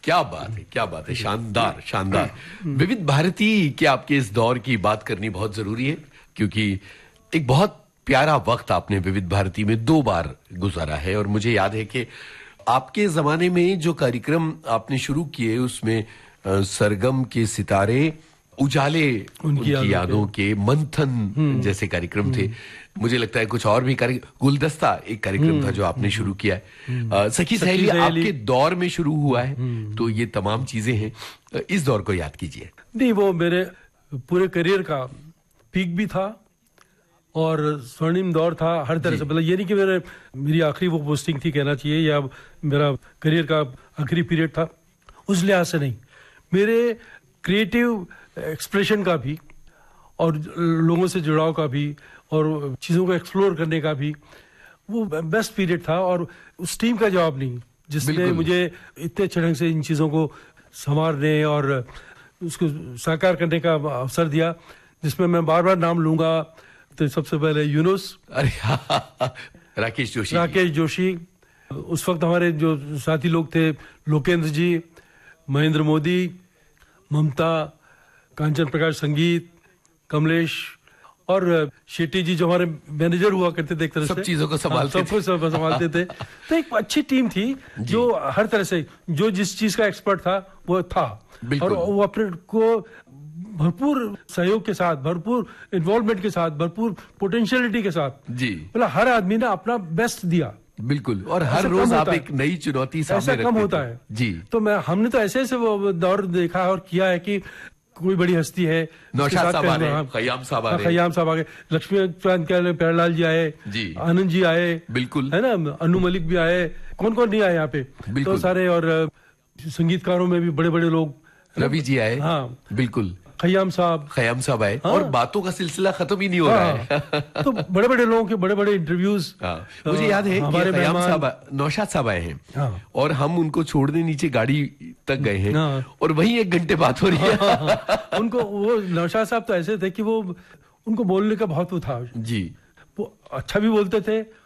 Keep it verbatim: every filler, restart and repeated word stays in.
क्या बात है, क्या बात है, शानदार शानदार। विविध भारती के आपके इस दौर की बात करनी बहुत जरूरी है, क्योंकि एक बहुत प्यारा वक्त आपने विविध भारती में दो बार गुजारा है। और मुझे याद है कि आपके जमाने में जो कार्यक्रम आपने शुरू किए उसमें सरगम के सितारे, उजाले उनकी, उनकी यादों के, मंथन जैसे कार्यक्रम थे। मुझे लगता है कुछ और भी कार्यक्रम, गुलदस्ता एक कार्यक्रम था जो आपने शुरू किया है, सखी सहेली आपके दौर में शुरू हुआ है। तो ये तमाम चीजें हैं, इस दौर को याद कीजिए। नहीं, वो मेरे पूरे करियर का पीक भी था और स्वर्णिम दौर था हर तरह से। मतलब ये नहीं कि मेरे मेरी आखिरी वो पोस्टिंग थी कहना चाहिए, या मेरा करियर का आखिरी पीरियड था, उस लिहाज से नहीं। मेरे क्रिएटिव एक्सप्रेशन का भी और लोगों से जुड़ाव का भी और चीज़ों को एक्सप्लोर करने का भी वो बेस्ट पीरियड था। और उस टीम का जवाब नहीं जिसने मुझे इतने अच्छे ढंग से इन चीज़ों को संवारने और उसको साकार करने का अवसर दिया, जिसमें मैं बार बार नाम लूंगा। तो सबसे पहले यूनुस, अरे राकेश जोशी राकेश जोशी उस वक्त हमारे जो साथी लोग थे, लोकेंद्र जी, महेंद्र मोदी, ममता, कांचन प्रकाश संगीत, कमलेश और शेट्टी जी जो हमारे मैनेजर हुआ करते थे, एक तरह से सब चीजों को संभालते हाँ, सब कुछ संभालते थे। तो एक अच्छी टीम थी जो हर तरह से, जो जिस चीज का एक्सपर्ट था वो था, और वो अपने को भरपूर सहयोग के साथ, भरपूर इन्वॉल्वमेंट के साथ, भरपूर पोटेंशियलिटी के साथ जी, मतलब हर आदमी ने अपना बेस्ट दिया। बिल्कुल, और हर रोज आप एक नई चुनौती सामने रखते कम होता है जी। तो मैं हमने तो ऐसे ऐसे वो दौर देखा और किया है कि कोई बड़ी हस्ती है, नौशाद साहब आ रहे, खयाम साहब आ रहे, खयाम साहब आ गए, लक्ष्मीकांत प्यारेलाल जी आए जी, आनंद जी आए, बिल्कुल है ना, अनु मलिक भी आए, कौन कौन नहीं आए यहाँ पे तो सारे। और संगीतकारों में भी बड़े बड़े लोग, रवि जी आए, हाँ बिल्कुल, खयाम साहब खयाम साहब आए, हाँ? और बातों का सिलसिला खत्म ही नहीं हो हाँ, रहा है। तो बड़े बड़े लोगों के बड़े बड़े इंटरव्यूज। हाँ, मुझे याद है कि खयाम साहब, नौशाद साहब आए हैं हाँ, और हम उनको छोड़ने नीचे गाड़ी तक गए हैं हाँ, और वहीं एक घंटे बात हो रही है। हाँ, हाँ, उनको वो नौशाद साहब तो ऐसे थे कि वो उनको बोलने का बहुत वो था जी, वो अच्छा भी बोलते थे